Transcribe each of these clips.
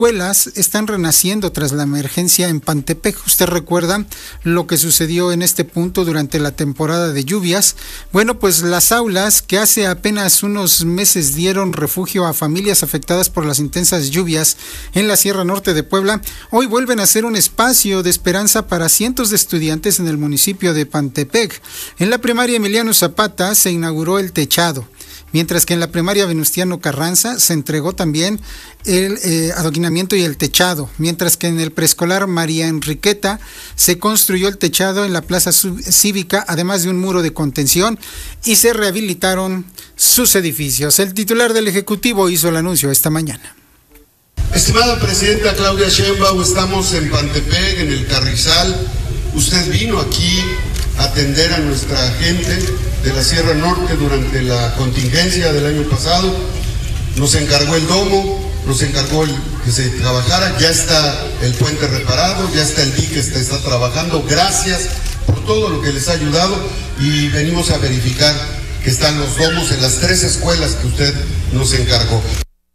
escuelas están renaciendo tras la emergencia en Pantepec. Usted recuerda lo que sucedió en este punto durante la temporada de lluvias. Bueno, pues las aulas que hace apenas unos meses dieron refugio a familias afectadas por las intensas lluvias en la Sierra Norte de Puebla, hoy vuelven a ser un espacio de esperanza para cientos de estudiantes en el municipio de Pantepec. En la primaria Emiliano Zapata se inauguró el techado, mientras que en la primaria Venustiano Carranza se entregó también el adoquinamiento y el techado, mientras que en el preescolar María Enriqueta se construyó el techado en la plaza cívica, además de un muro de contención, y se rehabilitaron sus edificios. El titular del Ejecutivo hizo el anuncio esta mañana. Estimada Presidenta Claudia Sheinbaum, estamos en Pantepec, en el Carrizal. Usted vino aquí a atender a nuestra gente de la Sierra Norte durante la contingencia del año pasado. Nos encargó el domo, nos encargó que se trabajara. Ya está el puente reparado, ya está el dique, está trabajando. Gracias por todo lo que les ha ayudado, y venimos a verificar que están los domos en las 3 escuelas que usted nos encargó.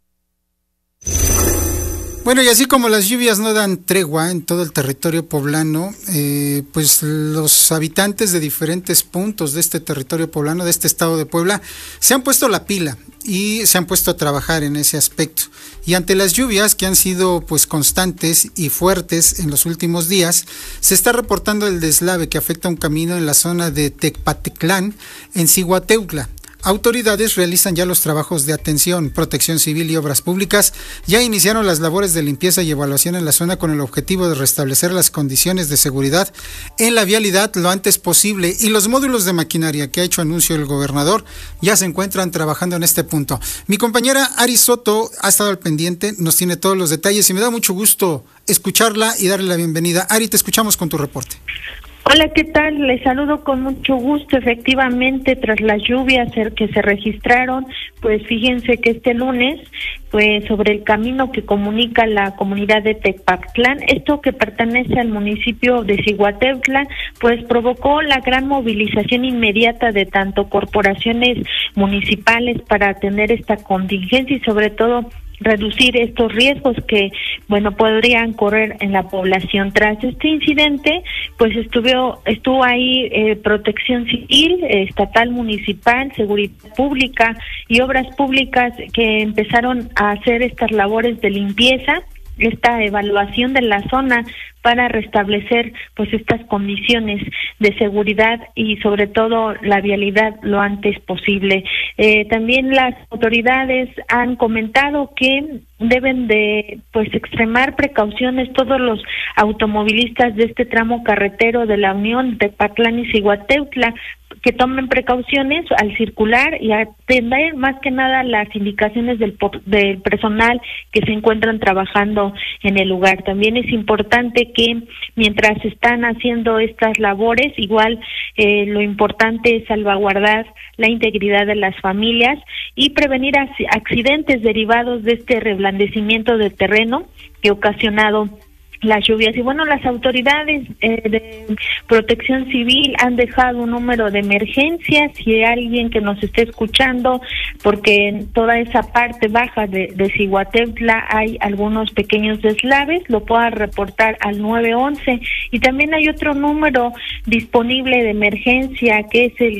Bueno, y así como las lluvias no dan tregua en todo el territorio poblano, pues los habitantes de diferentes puntos de este territorio poblano, de este estado de Puebla, se han puesto la pila y se han puesto a trabajar en ese aspecto. Y ante las lluvias que han sido pues constantes y fuertes en los últimos días, se está reportando el deslave que afecta un camino en la zona de Tecpatlán, en Zihuateutla. Autoridades realizan ya los trabajos de atención. Protección Civil y Obras Públicas ya iniciaron las labores de limpieza y evaluación en la zona con el objetivo de restablecer las condiciones de seguridad en la vialidad lo antes posible, y los módulos de maquinaria que ha hecho anuncio el gobernador ya se encuentran trabajando en este punto. Mi compañera Ari Soto ha estado al pendiente, nos tiene todos los detalles y me da mucho gusto escucharla y darle la bienvenida. Ari, te escuchamos con tu reporte. Hola, ¿qué tal? Les saludo con mucho gusto. Efectivamente, tras las lluvias que se registraron, pues fíjense que este lunes, pues sobre el camino que comunica la comunidad de Tecpatlán, esto que pertenece al municipio de Zihuateutla, pues provocó la gran movilización inmediata de tanto corporaciones municipales para atender esta contingencia y sobre todo reducir estos riesgos que, bueno, podrían correr en la población. Tras este incidente, pues estuvo ahí Protección Civil, estatal, municipal, Seguridad Pública y Obras Públicas, que empezaron a hacer estas labores de limpieza, esta evaluación de la zona para restablecer pues estas condiciones de seguridad y sobre todo la vialidad lo antes posible. También las autoridades han comentado que deben de pues extremar precauciones todos los automovilistas de este tramo carretero de la Unión de Tecpatlán y Zihuateutla, que tomen precauciones al circular y atender más que nada las indicaciones del personal que se encuentran trabajando en el lugar. También es importante que mientras están haciendo estas labores, igual lo importante es salvaguardar la integridad de las familias y prevenir accidentes derivados de este reblandecimiento de terreno que ha ocasionado las lluvias. Y bueno, las autoridades de Protección Civil han dejado un número de emergencia. Si hay alguien que nos esté escuchando, porque en toda esa parte baja de Zihuateutla hay algunos pequeños deslaves, lo pueda reportar al 911. Y también hay otro número disponible de emergencia que es el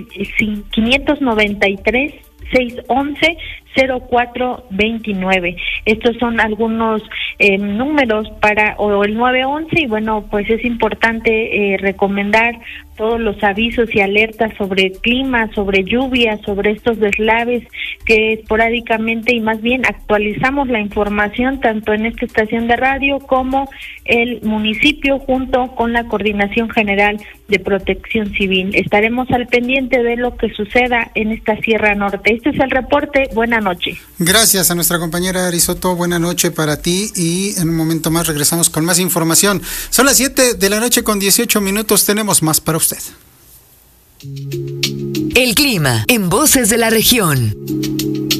593 611 0429. Estos son algunos números o el 911, y bueno, pues es importante recomendar todos los avisos y alertas sobre clima, sobre lluvia, sobre estos deslaves que esporádicamente y más bien actualizamos la información tanto en esta estación de radio como el municipio junto con la Coordinación General de Protección Civil. Estaremos al pendiente de lo que suceda en esta Sierra Norte. Este es el reporte. Buenas noches. Gracias a nuestra compañera Ari Soto. Buena noche para ti, y en un momento más regresamos con más información. Son las 7:00 con 18 minutos. Tenemos más para usted. El clima en Voces de la Región.